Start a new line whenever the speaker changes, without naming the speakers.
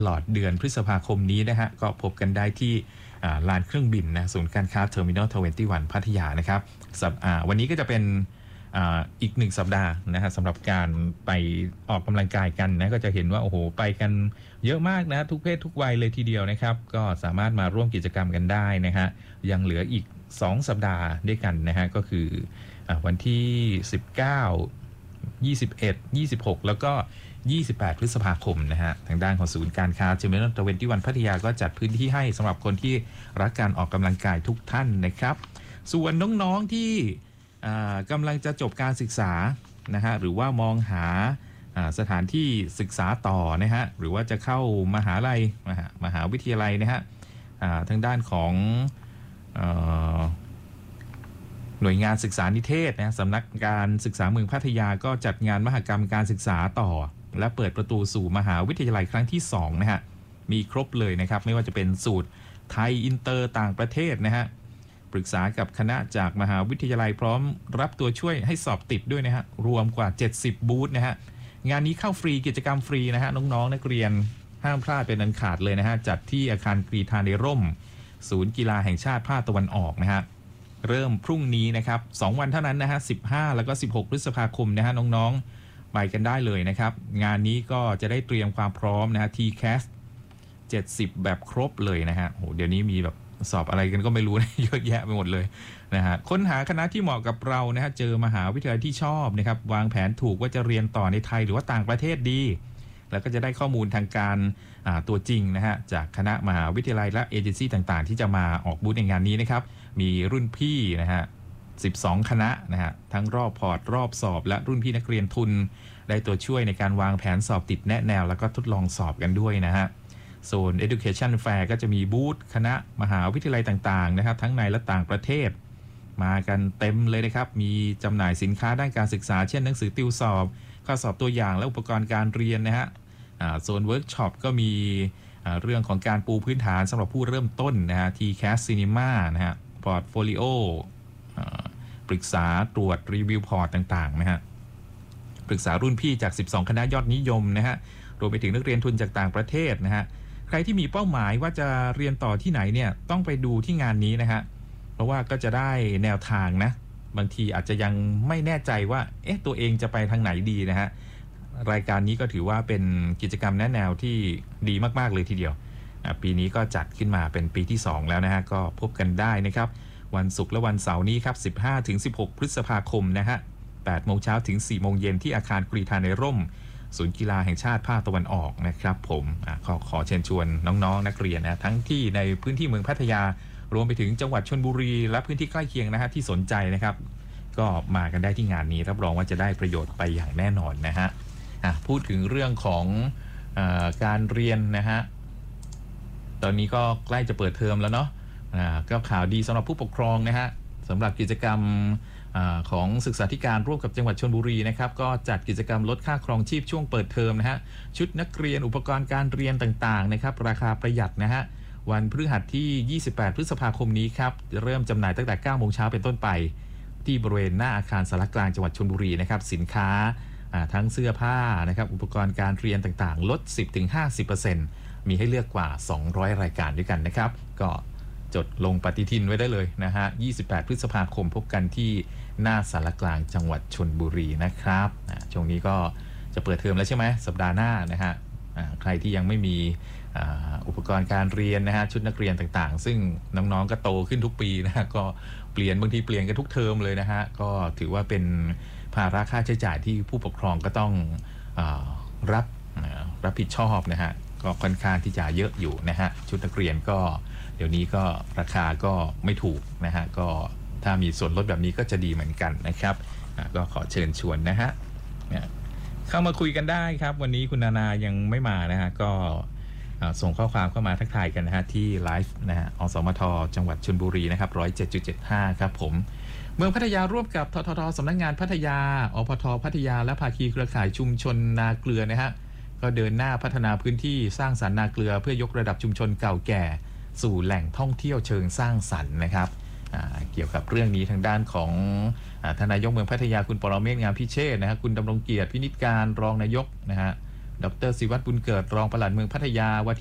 ตลอดเดือนพฤษภาคมนี้นะฮะก็พบกันได้ที่ลานเครื่องบินนะศูนย์การค้าเทอร์มินอล21พัทยานะครับวันนี้ก็จะเป็นอีก1 สัปดาห์นะฮะสำหรับการไปออกกำลังกายกันนะก็จะเห็นว่าโอ้โหไปกันเยอะมากนะทุกเพศทุกวัยเลยทีเดียวนะครับก็สามารถมาร่วมกิจกรรมกันได้นะฮะยังเหลืออีก2 สัปดาห์ด้วยกันนะฮะก็คือวันที่19 21 26แล้วก็28พฤษภาคมนะฮะทางด้านของศูนย์การค้าเทอร์มินอล21พัทยาก็จัดพื้นที่ให้สำหรับคนที่รักการออกกำลังกายทุกท่านนะครับส่วนน้องๆที่กำลังจะจบการศึกษานะฮะหรือว่ามองหาสถานที่ศึกษาต่อนะฮะหรือว่าจะเข้ามหาลัยมหาวิทยาลัยนะฮะทางด้านของหน่วยงานศึกษานิเทศนะสำนักการศึกษาเมืองพัทยาก็จัดงานมหกรรมการศึกษาต่อและเปิดประตูสู่มหาวิทยาลัยครั้งที่2นะฮะมีครบเลยนะครับไม่ว่าจะเป็นสูตรไทยอินเตอร์ต่างประเทศนะฮะปรึกษากับคณะจากมหาวิทยาลัยพร้อมรับตัวช่วยให้สอบติดด้วยนะฮะรวมกว่า70บูธนะฮะงานนี้เข้าฟรีกิจกรรมฟรีนะฮะน้องๆนักเรียนห้ามพลาดเป็นอันขาดเลยนะฮะจัดที่อาคารกรีฑาในร่มศูนย์กีฬาแห่งชาติภาคตะวันออกนะฮะเริ่มพรุ่งนี้นะครับ2 วันเท่านั้นนะฮะ15แล้วก็16พฤษภาคมนะฮะน้องๆไปกันได้เลยนะครับงานนี้ก็จะได้เตรียมความพร้อมนะฮะ TCAS 70แบบครบเลยนะฮะโหเดี๋ยวนี้มีแบบสอบอะไรกันก็ไม่รู้นะเยอะแยะไปหมดเลยนะฮะค้นหาคณะที่เหมาะกับเรานะฮะเจอมหาวิทยาลัยที่ชอบนะครับวางแผนถูกว่าจะเรียนต่อในไทยหรือว่าต่างประเทศดีแล้วก็จะได้ข้อมูลทางการตัวจริงนะฮะจากคณะมหาวิทยาลัยและเอเจนซี่ต่างๆที่จะมาออกบูธในงานนี้นะครับมีรุ่นพี่นะฮะ12คณะนะฮะทั้งรอบพอร์ตรอบสอบและรุ่นพี่นักเรียนทุนได้ตัวช่วยในการวางแผนสอบติดแนะแนวแล้วก็ทดลองสอบกันด้วยนะฮะโซน Education Fair ก็จะมีบูธคณะมหาวิทยาลัยต่างๆนะครับทั้งในและต่างประเทศมากันเต็มเลยนะครับมีจำหน่ายสินค้าด้านการศึกษาเช่นหนังสือติวสอบข้อสอบตัวอย่างและอุปกรณ์การเรียนนะฮะโซนเวิร์กช็อปก็มีเรื่องของการปูพื้นฐานสำหรับผู้เริ่มต้นนะฮะ TCAS Cinema นะฮะพอร์ตโฟลิโอปรึกษาตรวจรีวิวพอร์ตต่างๆนะฮะปรึกษารุ่นพี่จาก12คณะยอดนิยมนะฮะรวมไปถึงนักเรียนทุนจากต่างประเทศนะฮะใครที่มีเป้าหมายว่าจะเรียนต่อที่ไหนเนี่ยต้องไปดูที่งานนี้นะฮะเพราะว่าก็จะได้แนวทางนะบางทีอาจจะยังไม่แน่ใจว่าตัวเองจะไปทางไหนดีนะฮะรายการนี้ก็ถือว่าเป็นกิจกรรมแนะแนวที่ดีมากๆเลยทีเดียวปีนี้ก็จัดขึ้นมาเป็นปีที่2แล้วนะฮะก็พบกันได้นะครับวันศุกร์และวันเสาร์นี้ครับ 15-16 พฤษภาคมนะฮะ 8 โมงเช้าถึง 4 โมงเย็นที่อาคารกรีฑาในร่มศูนย์กีฬาแห่งชาติภาคตะวันออกนะครับผมขอเชิญชวนน้องๆนักเรียนนะทั้งที่ในพื้นที่เมืองพัทยารวมไปถึงจังหวัดชลบุรีและพื้นที่ใกล้เคียงนะฮะที่สนใจนะครับก็มากันได้ที่งานนี้รับรองว่าจะได้ประโยชน์ไปอย่างแน่นอนนะฮะพูดถึงเรื่องของการเรียนนะฮะตอนนี้ก็ใกล้จะเปิดเทอมแล้วเนาะก็ข่าวดีสำหรับผู้ปกครองนะฮะสำหรับกิจกรรมของศึกษาธิการร่วมกับจังหวัดชลบุรีนะครับก็จัดกิจกรรมลดค่าครองชีพช่วงเปิดเทอมนะฮะชุดนักเรียนอุปกรณ์การเรียนต่างๆนะครับราคาประหยัดนะฮะวันพฤหัสที่28พฤษภาคมนี้ครับเริ่มจำหน่ายตั้งแต่ 9 โมงเช้าเป็นต้นไปที่บริเวณหน้าอาคารสารกลางจังหวัดชลบุรีนะครับสินค้าทั้งเสื้อผ้านะครับอุปกรณ์การเรียนต่างๆลด 10-50% มีให้เลือกกว่า200รายการด้วยกันนะครับก็จดลงปฏิทินไว้ได้เลยนะฮะ28พฤษภาคมพบกันที่หน้าสารกลางจังหวัดชลบุรีนะครับช่วงนี้ก็จะเปิดเทอมแล้วใช่ไหมสัปดาห์หน้านะฮะใครที่ยังไม่มีอุปกรณ์การเรียนนะฮะชุดนักเรียนต่างๆซึ่งน้องๆก็โตขึ้นทุกปีนะฮะก็บางทีเปลี่ยนกันทุกเทอมเลยนะฮะก็ถือว่าเป็นภาระค่าใช้จ่ายที่ผู้ปกครองก็ต้องรับผิดชอบนะฮะก็ค่อนข้างที่จะเยอะอยู่นะฮะชุดนักเรียนก็เดี๋ยวนี้ก็ราคาก็ไม่ถูกนะฮะก็ถ้ามีส่วนลดแบบนี้ก็จะดีเหมือนกันนะครับก็ขอเชิญชวนนะฮะเข้ามาคุยกันได้ครับวันนี้คุณนายังไม่มานะฮะก็ส่งข้อความเข้ามาทักทายกันนะฮะที่ไลฟ์นะฮะอสมทจังหวัดชลบุรีนะครับ 107.75 ครับผมเมืองพัทยาร่วมกับทททสำนักงานพัทยาอปทพัทยาและภาคีเครือข่ายชุมชนนาเกลือนะฮะก็เดินหน้าพัฒนาพื้นที่สร้างสรรค์นาเกลือเพื่อยกระดับชุมชนเก่าแก่สู่แหล่งท่องเที่ยวเชิงสร้างสรรค์นะครับเกี่ยวกับเรื่องนี้ทางด้านของท่านนายกเมืองพัทยาคุณปรเมศ งามพิเชษฐ์นะฮะคุณดำรงเกียรติพินิจการรองนายกนะฮะดรศิวัตรบุญเกิดรองปลัดเมืองพัทยาว่า